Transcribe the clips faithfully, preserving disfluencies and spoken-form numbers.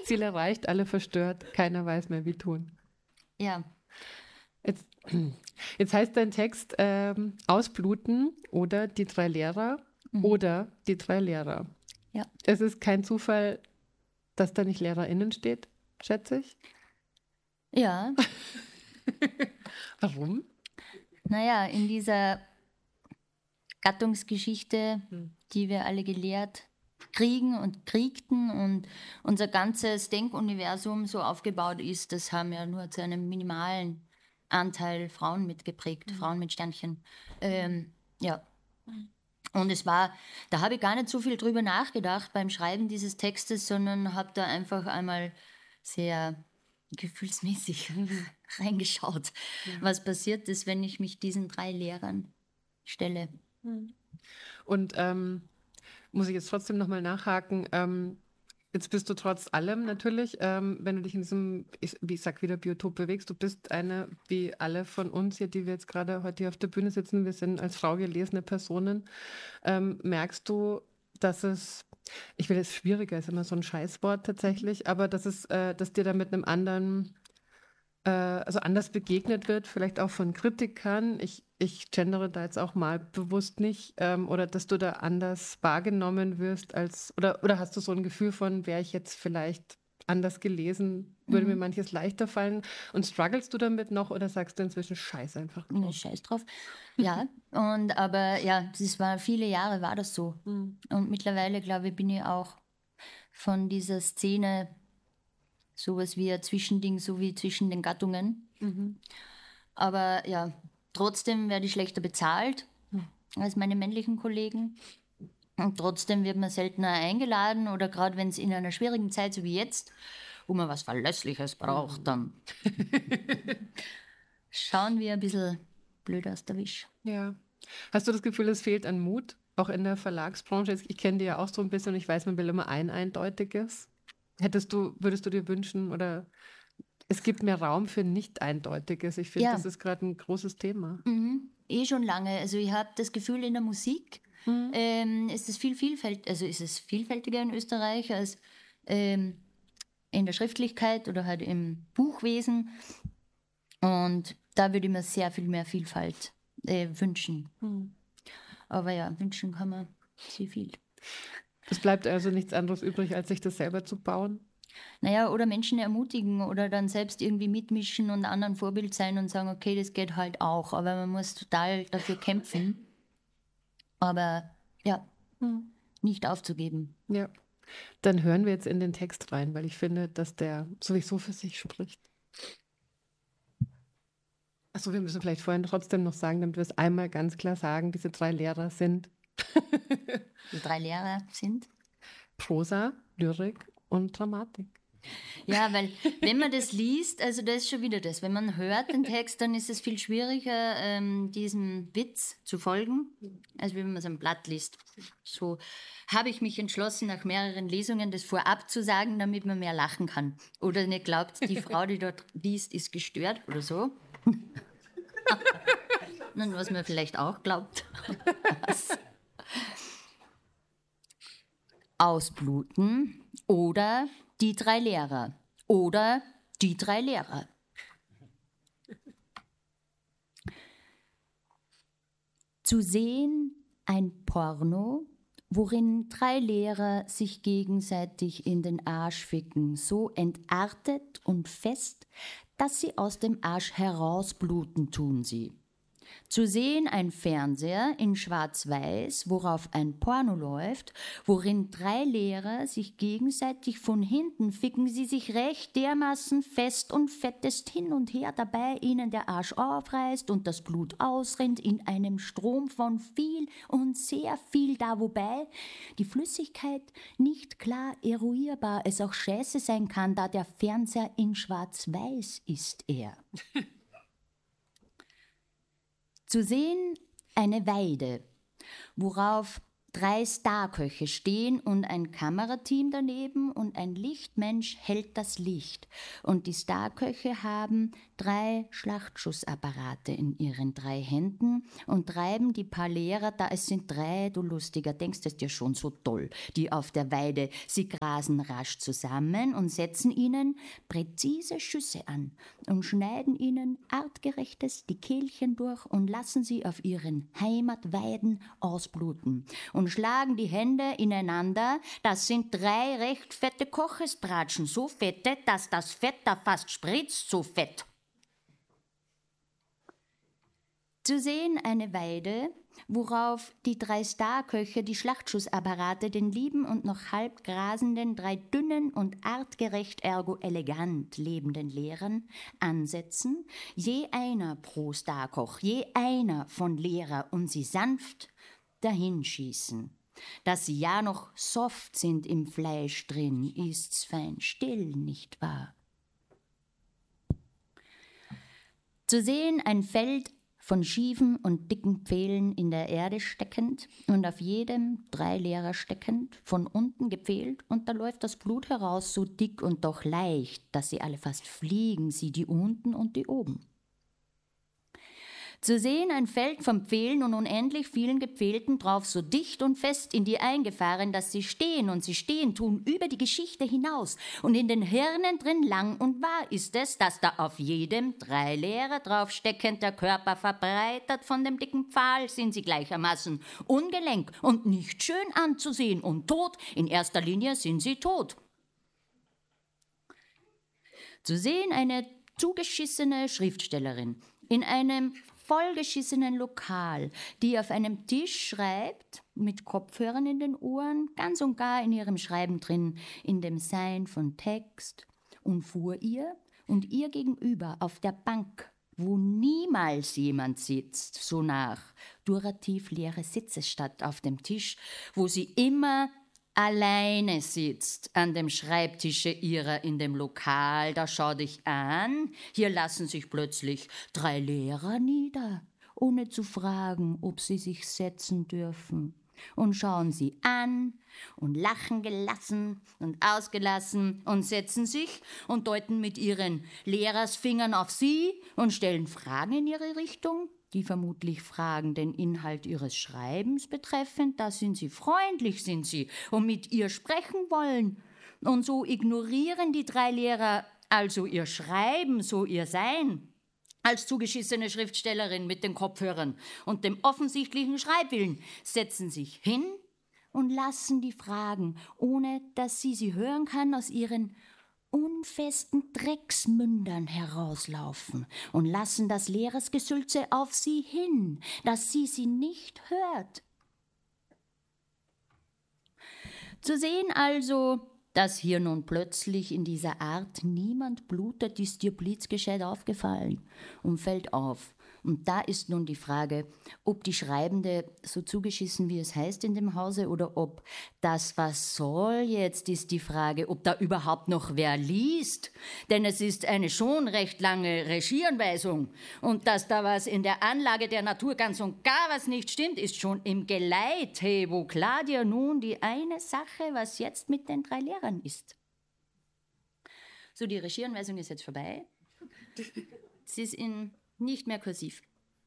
Ziel erreicht, alle verstört, keiner weiß mehr, wie tun. Ja. Jetzt, jetzt heißt dein Text ähm, Ausbluten oder die drei Lehrer mhm. oder die drei Lehrer. Ja. Es ist kein Zufall, dass da nicht LehrerInnen steht, schätze ich. Ja. Warum? Naja, in dieser Gattungsgeschichte, hm. die wir alle gelehrt kriegen und kriegten und unser ganzes Denkuniversum so aufgebaut ist, das haben ja nur zu einem minimalen Anteil Frauen mitgeprägt, mhm. Frauen mit Sternchen. Ähm, ja. Und es war, da habe ich gar nicht so viel drüber nachgedacht beim Schreiben dieses Textes, sondern habe da einfach einmal sehr gefühlsmäßig reingeschaut, ja. was passiert ist, wenn ich mich diesen drei Lehrern stelle. Und ähm, muss ich jetzt trotzdem nochmal nachhaken, ähm, jetzt bist du trotz allem natürlich, ähm, wenn du dich in diesem, ich, wie ich sag wieder, Biotop bewegst, du bist eine, wie alle von uns hier, die wir jetzt gerade heute hier auf der Bühne sitzen, wir sind als Frau gelesene Personen, ähm, merkst du, dass es, ich will jetzt schwieriger, ist immer so ein Scheißwort tatsächlich, aber dass es, äh, dass dir da mit einem anderen, äh, also anders begegnet wird, vielleicht auch von Kritikern. Ich, ich gendere da jetzt auch mal bewusst nicht, ähm, oder dass du da anders wahrgenommen wirst als, oder, oder hast du so ein Gefühl von, wäre ich jetzt vielleicht anders gelesen, würde mhm. mir manches leichter fallen, und strugglest du damit noch oder sagst du inzwischen Scheiß einfach drauf? Nee, Scheiß drauf. Ja, und aber ja, das war viele Jahre war das so. Mhm. Und mittlerweile, glaube ich, bin ich auch von dieser Szene sowas wie ein Zwischending, so wie zwischen den Gattungen. Mhm. Aber ja, trotzdem werde ich schlechter bezahlt mhm. als meine männlichen Kollegen. Und trotzdem wird man seltener eingeladen oder gerade wenn es in einer schwierigen Zeit, so wie jetzt, wo man was Verlässliches braucht, dann schauen wir ein bisschen blöd aus der Wisch. Ja. Hast du das Gefühl, es fehlt an Mut, auch in der Verlagsbranche? Ich kenne die ja auch so ein bisschen und ich weiß, man will immer ein Eindeutiges. Hättest du, würdest du dir wünschen, oder es gibt mehr Raum für Nicht-Eindeutiges? Ich finde, ja. das ist gerade ein großes Thema. Mhm. Eh schon lange. Also ich habe das Gefühl, in der Musik mhm. ähm, ist es viel vielfältig, also ist es vielfältiger in Österreich als ähm, in der Schriftlichkeit oder halt im Buchwesen. Und da würde ich mir sehr viel mehr Vielfalt äh, wünschen. Mhm. Aber ja, wünschen kann man sehr viel. Es bleibt also nichts anderes übrig, als sich das selber zu bauen? Naja, oder Menschen ermutigen oder dann selbst irgendwie mitmischen und anderen Vorbild sein und sagen, okay, das geht halt auch. Aber man muss total dafür kämpfen. Aber ja, mhm. nicht aufzugeben. Ja, dann hören wir jetzt in den Text rein, weil ich finde, dass der sowieso für sich spricht. Achso, wir müssen vielleicht vorhin trotzdem noch sagen, damit wir es einmal ganz klar sagen, diese drei Lehrer sind... Die drei Lehrer sind? Prosa, Lyrik und Dramatik. Ja, weil wenn man das liest, also das ist schon wieder das, wenn man hört den Text, dann ist es viel schwieriger, ähm, diesem Witz zu folgen, als wenn man es am Blatt liest. So habe ich mich entschlossen, nach mehreren Lesungen das vorab zu sagen, damit man mehr lachen kann. Oder nicht glaubt, die Frau, die dort liest, ist gestört oder so. Und was man vielleicht auch glaubt. Ausbluten oder die drei Lehrer oder die drei Lehrer. Zu sehen ein Porno, worin drei Lehrer sich gegenseitig in den Arsch ficken, so entartet und fest, dass sie aus dem Arsch herausbluten tun sie. Zu sehen ein Fernseher in Schwarz-Weiß, worauf ein Porno läuft, worin drei Lehrer sich gegenseitig von hinten ficken, sie sich recht dermaßen fest und fettest hin und her, dabei ihnen der Arsch aufreißt und das Blut ausrinnt in einem Strom von viel und sehr viel da, wobei die Flüssigkeit nicht klar eruierbar es auch scheiße sein kann, da der Fernseher in Schwarz-Weiß ist er. Zu sehen eine Weide, worauf Drei Starköche stehen und ein Kamerateam daneben und ein Lichtmensch hält das Licht. Und die Starköche haben drei Schlachtschussapparate in ihren drei Händen und treiben die paar Lehrer, da es sind drei, du Lustiger, denkst es dir schon so toll, die auf der Weide, sie grasen rasch zusammen und setzen ihnen präzise Schüsse an und schneiden ihnen artgerechtes die Kehlchen durch und lassen sie auf ihren Heimatweiden ausbluten. Und schlagen die Hände ineinander. Das sind drei recht fette Kochesbratschen, so fette, dass das Fett da fast spritzt, so fett. Zu sehen eine Weide, worauf die drei Starköche die Schlachtschussapparate den lieben und noch halb grasenden, drei dünnen und artgerecht ergo elegant lebenden Lehrern ansetzen, je einer pro Starkoch, je einer von Lehrer und sie sanft dahinschießen. Dass sie ja noch soft sind im Fleisch drin, ist's fein still, nicht wahr? Zu sehen ein Feld von schiefen und dicken Pfählen in der Erde steckend und auf jedem drei Lehrer steckend, von unten gepfählt, und da läuft das Blut heraus so dick und doch leicht, dass sie alle fast fliegen, sie die unten und die oben. Zu sehen ein Feld von Pfählen und unendlich vielen Gepfählten drauf so dicht und fest in die eingefahren, dass sie stehen und sie stehen tun über die Geschichte hinaus. Und in den Hirnen drin lang und wahr ist es, dass da auf jedem drei Lehrer draufsteckend der Körper verbreitert von dem dicken Pfahl sind sie gleichermaßen ungelenk und nicht schön anzusehen und tot, in erster Linie sind sie tot. Zu sehen eine zugeschissene Schriftstellerin in einem vollgeschissenen Lokal, die auf einem Tisch schreibt, mit Kopfhörern in den Ohren, ganz und gar in ihrem Schreiben drin, in dem Sein von Text, und vor ihr und ihr gegenüber auf der Bank, wo niemals jemand sitzt, so nach durativ leere Sitze statt auf dem Tisch, wo sie immer alleine sitzt an dem Schreibtische ihrer in dem Lokal, da schau dich an, hier lassen sich plötzlich drei Lehrer nieder, ohne zu fragen, ob sie sich setzen dürfen, und schauen sie an und lachen gelassen und ausgelassen und setzen sich und deuten mit ihren Lehrersfingern auf sie und stellen Fragen in ihre Richtung, die vermutlich Fragen den Inhalt ihres Schreibens betreffend. Da sind sie freundlich, sind sie, und mit ihr sprechen wollen. Und so ignorieren die drei Lehrer also ihr Schreiben, so ihr Sein, als zugeschissene Schriftstellerin mit den Kopfhörern und dem offensichtlichen Schreibwillen, setzen sich hin und lassen die Fragen, ohne dass sie sie hören kann, aus ihren unfesten Drecksmündern herauslaufen und lassen das Lehrersgesülze auf sie hin, dass sie sie nicht hört. Zu sehen also, dass hier nun plötzlich in dieser Art niemand blutet, ist dir blitzgescheit aufgefallen und fällt auf. Und da ist nun die Frage, ob die Schreibende so zugeschissen, wie es heißt in dem Hause, oder ob das, was soll jetzt, ist die Frage, ob da überhaupt noch wer liest. Denn es ist eine schon recht lange Regieanweisung. Und dass da was in der Anlage der Natur ganz und gar was nicht stimmt, ist schon im Geleit. Hey, wo klar dir nun die eine Sache, was jetzt mit den drei Lehrern ist. So, die Regieanweisung ist jetzt vorbei. Sie ist in nicht mehr kursiv.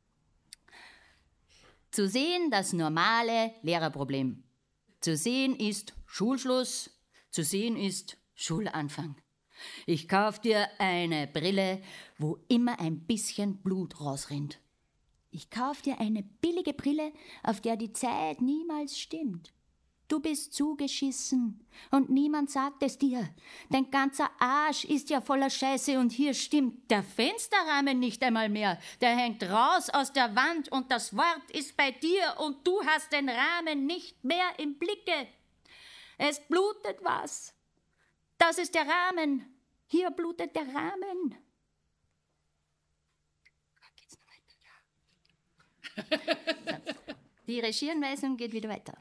Zu sehen das normale Lehrerproblem. Zu sehen ist Schulschluss, zu sehen ist Schulanfang. Ich kauf dir eine Brille, wo immer ein bisschen Blut rausrinnt. Ich kauf dir eine billige Brille, auf der die Zeit niemals stimmt. Du bist zugeschissen und niemand sagt es dir. Dein ganzer Arsch ist ja voller Scheiße und hier stimmt der Fensterrahmen nicht einmal mehr. Der hängt raus aus der Wand und das Wort ist bei dir und du hast den Rahmen nicht mehr im Blicke. Es blutet was. Das ist der Rahmen. Hier blutet der Rahmen. Geht's noch weiter? Ja. Die Regieanweisung geht wieder weiter.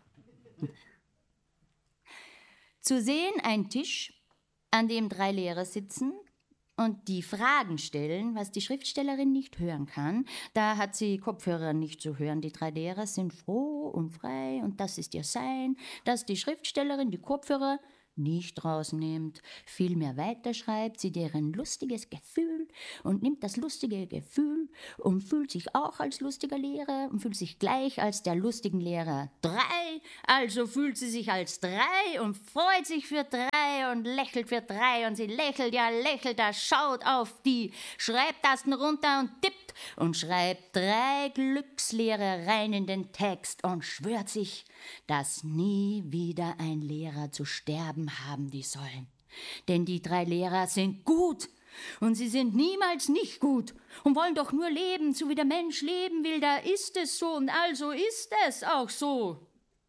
Zu sehen ein Tisch, an dem drei Lehrer sitzen und die Fragen stellen, was die Schriftstellerin nicht hören kann. Da hat sie Kopfhörer nicht zu hören. Die drei Lehrer sind froh und frei und das ist ihr Sein, dass die Schriftstellerin die Kopfhörer nicht rausnimmt, vielmehr weiterschreibt sie deren lustiges Gefühl und nimmt das lustige Gefühl und fühlt sich auch als lustiger Lehrer und fühlt sich gleich als der lustigen Lehrer drei, also fühlt sie sich als drei und freut sich für drei und lächelt für drei und sie lächelt, ja lächelt, da schaut auf die Schreibtasten runter und tippt und schreibt drei Glückslehrer rein in den Text und schwört sich, dass nie wieder ein Lehrer zu sterben haben die sollen. Denn die drei Lehrer sind gut und sie sind niemals nicht gut und wollen doch nur leben, so wie der Mensch leben will, da ist es so und also ist es auch so.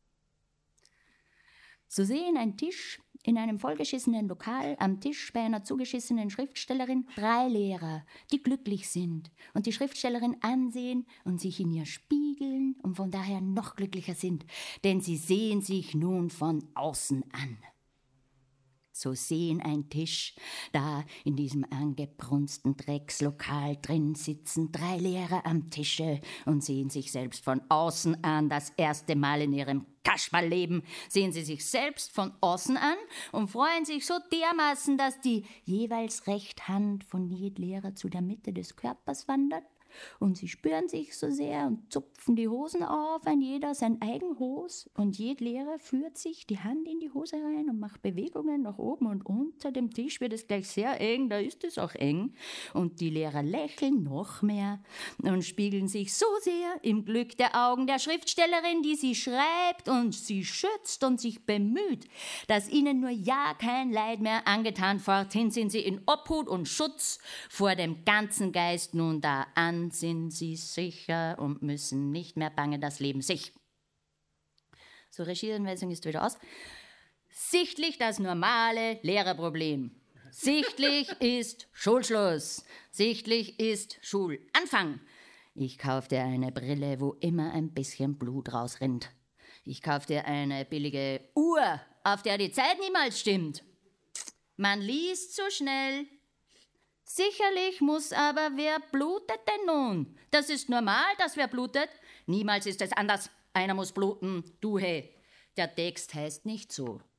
So sehen ein Tisch in einem vollgeschissenen Lokal, am Tisch bei einer zugeschissenen Schriftstellerin, drei Lehrer, die glücklich sind und die Schriftstellerin ansehen und sich in ihr spiegeln und von daher noch glücklicher sind, denn sie sehen sich nun von außen an. So sehen ein Tisch, da in diesem angebrunsten Dreckslokal drin sitzen drei Lehrer am Tische und sehen sich selbst von außen an. Das erste Mal in ihrem Kasperlleben sehen sie sich selbst von außen an und freuen sich so dermaßen, dass die jeweils rechte Hand von jedem Lehrer zu der Mitte des Körpers wandert. Und sie spüren sich so sehr und zupfen die Hosen auf, ein jeder sein eigen Hos. Und jeder Lehrer führt sich die Hand in die Hose rein und macht Bewegungen nach oben und unter dem Tisch wird es gleich sehr eng, da ist es auch eng. Und die Lehrer lächeln noch mehr und spiegeln sich so sehr im Glück der Augen der Schriftstellerin, die sie schreibt und sie schützt und sich bemüht, dass ihnen nur ja kein Leid mehr angetan. Forthin sind sie in Obhut und Schutz vor dem ganzen Geist nun da an. Sind sie sicher und müssen nicht mehr bangen, das Leben sich. So, Regieanweisung ist wieder aus. Sichtlich das normale Lehrerproblem. Sichtlich ist Schulschluss. Sichtlich ist Schulanfang. Ich kauf dir eine Brille, wo immer ein bisschen Blut rausrinnt. Ich kauf dir eine billige Uhr, auf der die Zeit niemals stimmt. Man liest zu schnell. Sicherlich muss aber, wer blutet denn nun? Das ist normal, dass wer blutet. Niemals ist es anders. Einer muss bluten. Du, hey, der Text heißt nicht so.